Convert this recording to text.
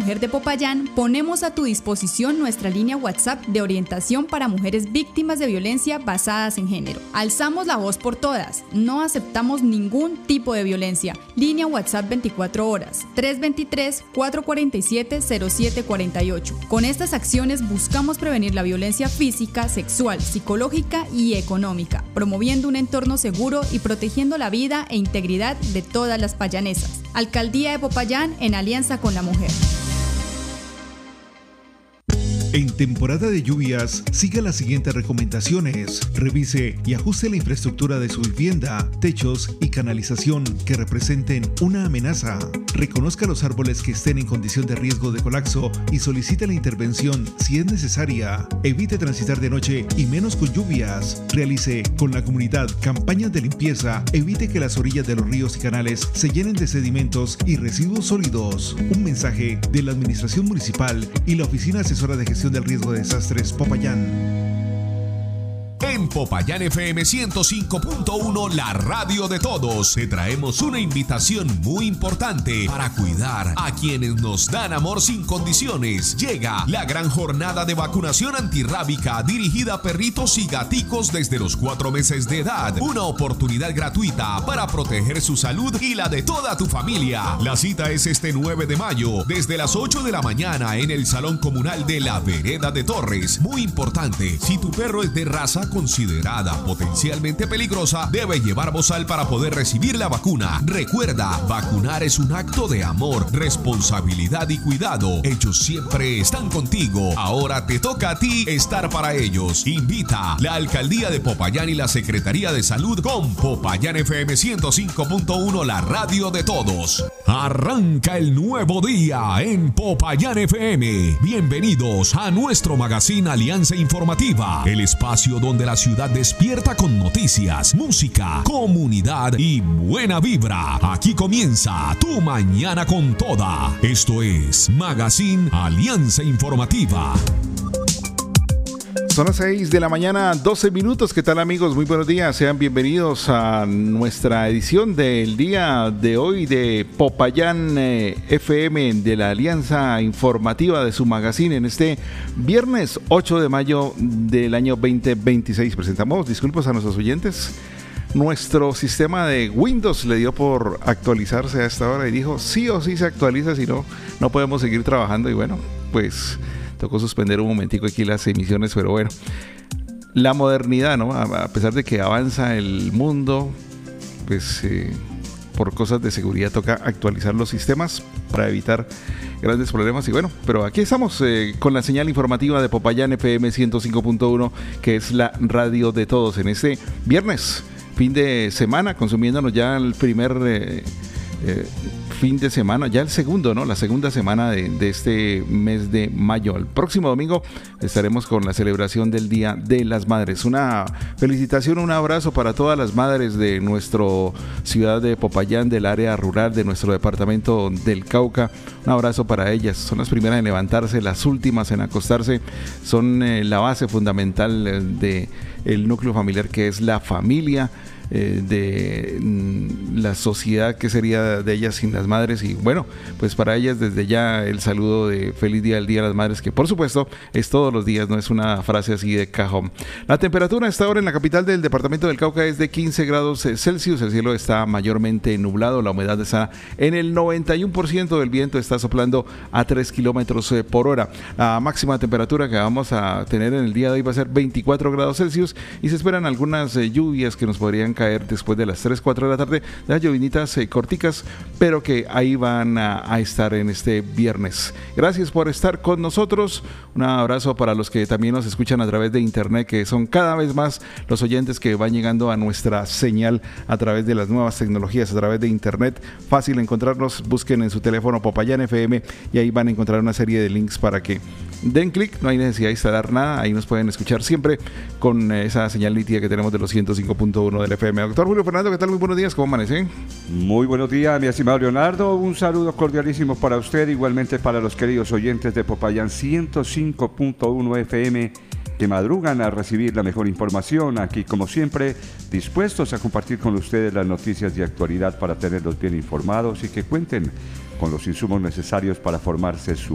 Mujer de Popayán, ponemos a tu disposición nuestra línea WhatsApp de orientación para mujeres víctimas de violencia basadas en género. Alzamos la voz por todas, no aceptamos ningún tipo de violencia. Línea WhatsApp 24 horas, 323-447-0748. Con estas acciones buscamos prevenir la violencia física, sexual, psicológica y económica, promoviendo un entorno seguro y protegiendo la vida e integridad de todas las payanesas. Alcaldía de Popayán en alianza con la mujer. En temporada de lluvias, siga las siguientes recomendaciones. Revise y ajuste la infraestructura de su vivienda, techos y canalización que representen una amenaza. Reconozca los árboles que estén en condición de riesgo de colapso y solicite la intervención si es necesaria. Evite transitar de noche y menos con lluvias. Realice con la comunidad campañas de limpieza. Evite que las orillas de los ríos y canales se llenen de sedimentos y residuos sólidos. Un mensaje de la Administración Municipal y la Oficina Asesora de Gestión del Riesgo de Desastres Popayán. En Popayán FM 105.1, la radio de todos, te traemos una invitación muy importante para cuidar a quienes nos dan amor sin condiciones. Llega la gran jornada de vacunación antirrábica dirigida a perritos y gaticos desde los 4 meses de edad. Una oportunidad gratuita para proteger su salud y la de toda tu familia. La cita es este 9 de mayo, desde las 8 de la mañana en el Salón Comunal de la Vereda de Torres. Muy importante, si tu perro es de raza considerada potencialmente peligrosa, debe llevar bozal para poder recibir la vacuna. Recuerda, vacunar es un acto de amor, responsabilidad y cuidado. Ellos siempre están contigo. Ahora te toca a ti estar para ellos. Invita la Alcaldía de Popayán y la Secretaría de Salud con Popayán FM 105.1, la radio de todos. Arranca el nuevo día en Popayán FM. Bienvenidos a nuestro magazine Alianza Informativa, el espacio donde la ciudad despierta con noticias, música, comunidad y buena vibra. Aquí comienza tu mañana con toda. Esto es Magazine Alianza Informativa. Son las 6 de la mañana, 12 minutos. ¿Qué tal, amigos? Muy buenos días. Sean bienvenidos a nuestra edición del día de hoy de Popayán FM, de la Alianza Informativa de su magazine, en este viernes 8 de mayo del año 2026. Presentamos disculpas a nuestros oyentes. Nuestro sistema de Windows le dio por actualizarse a esta hora y dijo sí o sí se actualiza, si no, no podemos seguir trabajando. Y bueno, pues tocó suspender un momentico aquí las emisiones, pero bueno, la modernidad, ¿no? A pesar de que avanza el mundo, pues por cosas de seguridad toca actualizar los sistemas para evitar grandes problemas. Y bueno, pero aquí estamos con la señal informativa de Popayán FM 105.1, que es la radio de todos, en este viernes, fin de semana, consumiéndonos ya el primer fin de semana, ya el segundo, ¿no? La segunda semana de este mes de mayo. El próximo domingo estaremos con la celebración del Día de las Madres. Una felicitación, un abrazo para todas las madres de nuestra ciudad de Popayán, del área rural, de nuestro departamento del Cauca. Un abrazo para ellas. Son las primeras en levantarse, las últimas en acostarse. Son la base fundamental de el núcleo familiar, que es la familia, de la sociedad que sería de ellas sin las madres. Y bueno, pues para ellas desde ya el saludo de feliz día al Día de las Madres, que por supuesto es todos los días, no es una frase así de cajón. La temperatura a esta hora en la capital del departamento del Cauca es de 15 grados Celsius, el cielo está mayormente nublado, la humedad está en el 91%, del viento está soplando a 3 kilómetros por hora. La máxima temperatura que vamos a tener en el día de hoy va a ser 24 grados Celsius y se esperan algunas lluvias que nos podrían caer después de las 3, 4 de la tarde, las llovinitas corticas, pero que ahí van a estar en este viernes. Gracias por estar con nosotros. Un abrazo para los que también nos escuchan a través de internet, que son cada vez más los oyentes que van llegando a nuestra señal a través de las nuevas tecnologías, a través de internet. Fácil encontrarnos, busquen en su teléfono Popayán FM y ahí van a encontrar una serie de links para que den clic, no hay necesidad de instalar nada, ahí nos pueden escuchar siempre con esa señal nítida que tenemos de los 105.1 del FM. Doctor Julio Fernando, ¿qué tal? Muy buenos días, ¿cómo amanece? Muy buenos días, mi estimado Leonardo, un saludo cordialísimo para usted, igualmente para los queridos oyentes de Popayán 105.1 FM, que madrugan a recibir la mejor información, aquí como siempre, dispuestos a compartir con ustedes las noticias de actualidad para tenerlos bien informados y que cuenten con los insumos necesarios para formarse su